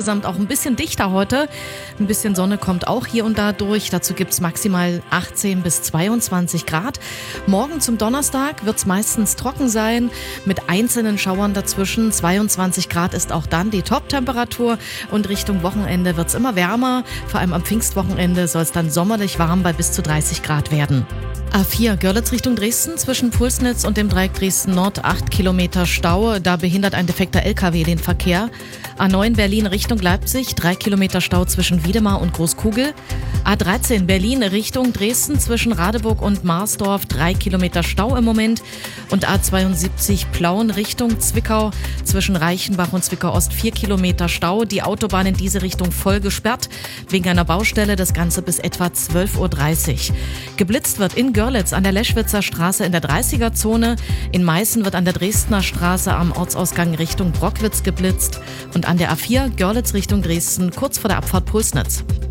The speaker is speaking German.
insgesamt auch ein bisschen dichter heute. Ein bisschen Sonne kommt auch hier und da durch. Dazu gibt es maximal 18 bis 22 Grad. Morgen zum Donnerstag wird es meistens trocken sein, mit einzelnen Schauern dazwischen. 22 Grad ist auch dann die Top-Temperatur und Richtung Wochenende wird es immer wärmer. Vor allem am Pfingstwochenende soll es dann sommerlich warm bei bis zu 30 Grad werden. A4 Görlitz Richtung Dresden zwischen Pulsnitz und dem Dreieck Dresden Nord 8 Kilometer Stau. Da behindert ein defekter LKW den Verkehr. A9 Berlin Richtung Leipzig 3 Kilometer Stau zwischen Wiedemar und Großkugel. A13 Berlin Richtung Dresden zwischen Radeburg und Marsdorf 3 Kilometer Stau im Moment. Und A72 Plauen Richtung Zwickau zwischen Reichenbach und Zwickau Ost 4 Kilometer Stau. Die Autobahn in diese Richtung voll gesperrt wegen einer Baustelle. Das Ganze bis etwa 12:30 Uhr. Geblitzt wird in Görlitz an der Leschwitzer Straße in der 30er-Zone. In Meißen wird an der Dresdner Straße am Ortsausgang Richtung Brockwitz geblitzt. Und an der A4 Görlitz Richtung Dresden kurz vor der Abfahrt Pulsnitz.